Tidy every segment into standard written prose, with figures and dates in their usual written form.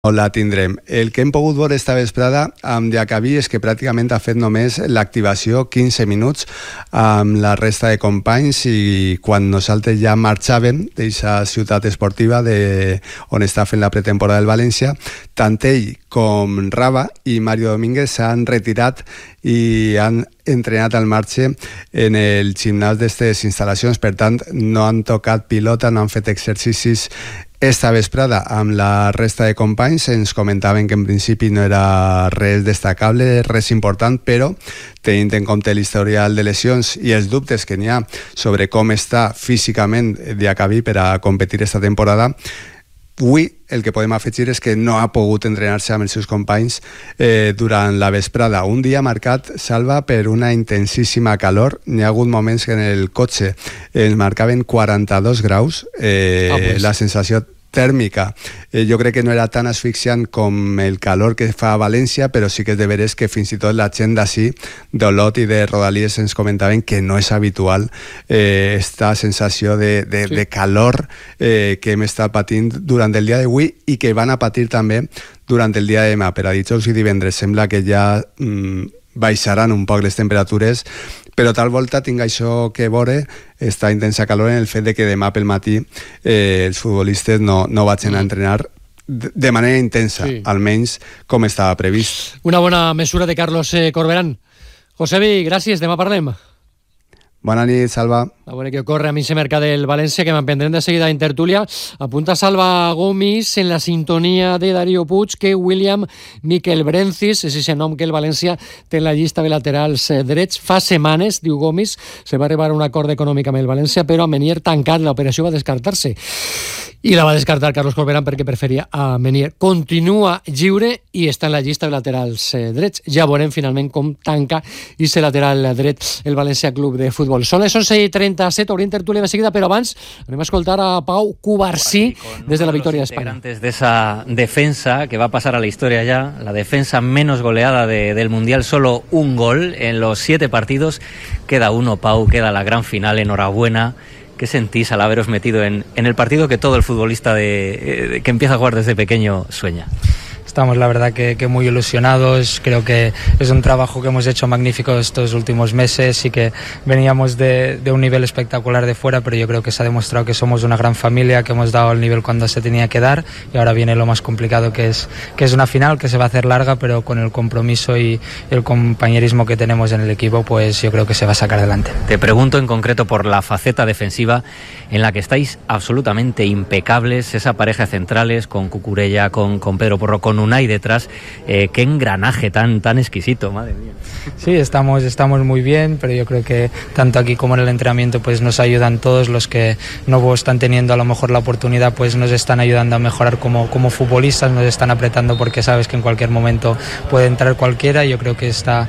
La tindrem. El que hem pogut veure esta vesprada amb Diacabí és que pràcticament ha fet només l'activació 15 minuts amb la resta de companys, i quan nosaltres ja marxàvem d'aquesta ciutat esportiva on està fent la pretemporada del València, tant ell com Raba i Mario Domínguez s'han retirat i han entrenat al marge en el gimnàs d'aquestes instal·lacions. Per tant, no han tocat pilota, no han fet exercicis esta vesprada amb la resta de companys. Ens comentaven que en principi no era res destacable, res important, però tenint en compte l'historial de lesions i els dubtes que n'hi ha sobre com està físicament Diacabí per a competir esta temporada, avui el que podem afegir és que no ha pogut entrenar-se amb els seus companys durant la vesprada. Un dia marcat, Salva, per una intensíssima calor. N'hi ha hagut moments que en el cotxe ens marcaven 42 graus. La sensació tèrmica jo crec que no era tan asfixiant com el calor que fa a València, però sí que és de veres que fins i tot la gent d'ací, d'Olot i de Rodalies, ens comentaven que no és habitual esta sensació de calor que hem estat patint durant el dia d'avui i que van a patir també durant el dia de demà. Per a dijous i divendres sembla que ja baixaran un poc les temperatures, però tal volta tinc això que veure, esta intensa calor, en el fet de que demà pel matí els futbolistes no vagin a entrenar de manera intensa, almenys com estava previst. Una bona mesura de Carlos Corberán. Josebi, gràcies, demà parlem. Bona nit, Salva. A veure què ocorre a mi se merca del València, que m'emprendrem de seguida en tertúlia. Apunta Salva Gomis en la sintonia de Darío Puig que William Miquel Brencis, és aquest nom que el València té en la llista de laterals drets. Fa setmanes, diu Gomis, se va arribar a un acord econòmic amb el València, però a Menier tancat l'operació va descartar-se. I la va descartar Carlos Corberán perquè preferia a Menier. Continua lliure i està en la llista de laterals drets. Ja veurem finalment com tanca i se lateral dret el València Club de Futbol. Són les 11:37, obrim tertúlia de seguida, però abans anem a escoltar a Pau Cubarsí des de la victòria d'Espanya. Integrantes de esa defensa que va a pasar a la historia ya, la defensa menos goleada del Mundial, solo un gol en los 7 partidos. Queda uno, Pau, queda la gran final, enhorabuena. ¿Qué sentís al haberos metido en el partido que todo el futbolista que empieza a jugar desde pequeño sueña? Estamos, la verdad, que muy ilusionados. Creo que es un trabajo que hemos hecho magnífico estos últimos meses y que veníamos de un nivel espectacular de fuera, pero yo creo que se ha demostrado que somos una gran familia, que hemos dado el nivel cuando se tenía que dar, y ahora viene lo más complicado, que es una final que se va a hacer larga, pero con el compromiso y el compañerismo que tenemos en el equipo, pues yo creo que se va a sacar adelante. Te pregunto en concreto por la faceta defensiva en la que estáis absolutamente impecables, esa pareja de centrales con Cucurella, con Pedro Porro, con Unai detrás. Qué engranaje tan exquisito, madre mía. Sí, estamos muy bien, pero yo creo que tanto aquí como en el entrenamiento pues nos ayudan todos. Los que no están teniendo a lo mejor la oportunidad pues nos están ayudando a mejorar como futbolistas, nos están apretando porque sabes que en cualquier momento puede entrar cualquiera. Yo creo que esta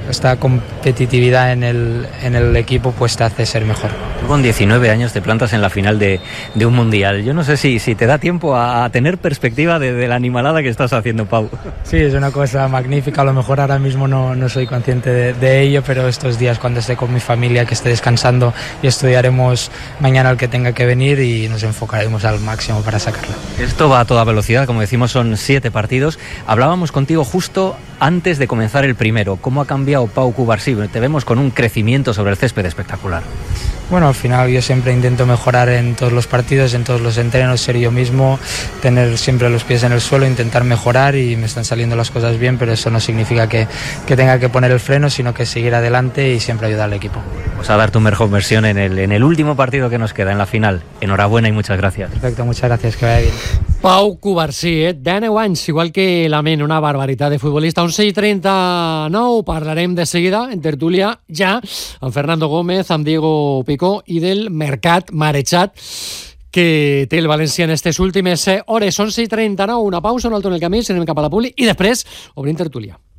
competitividad en el equipo pues te hace ser mejor. Tú con 19 años te plantas en la final de un mundial. Yo no sé si te da tiempo a tener perspectiva de la animalada que estás haciendo, Pau. Sí, es una cosa magnífica. A lo mejor ahora mismo no soy consciente de ello, pero estos días cuando esté con mi familia, que esté descansando, y estudiaremos mañana el que tenga que venir y nos enfocaremos al máximo para sacarla. Esto va a toda velocidad, como decimos, son 7 partidos. Hablábamos contigo justo antes de comenzar el primero. ¿Cómo ha cambiado Pau Cubarsí? Te vemos con un crecimiento sobre el césped espectacular. Bueno, al final yo siempre intento mejorar en todos los partidos, en todos los entrenos, ser yo mismo, tener siempre los pies en el suelo, intentar mejorar, y me están saliendo las cosas bien, pero eso no significa que tenga que poner el freno, sino que seguir adelante y siempre ayudar al equipo. Vamos a dar tu mejor versión en el último partido que nos queda, en la final. Enhorabuena y muchas gracias. Perfecto, muchas gracias, que vaya bien. Pau Cubarsí, 19 anys, igual que Lamine, una barbaritat de futbolista. 11:39, parlarem de seguida en tertúlia ja amb Fernando Gómez, amb Diego Picó i del mercat marejat que té el València en aquestes últimes hores. 11:39, una pausa, un alto en el camí, anem cap a la publi i després obrim tertúlia.